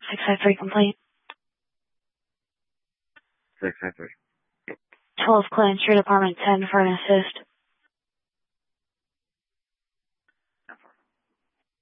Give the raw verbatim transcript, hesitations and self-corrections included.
six five three complaint. six five three. twelve Clinton Street, apartment ten for an assist.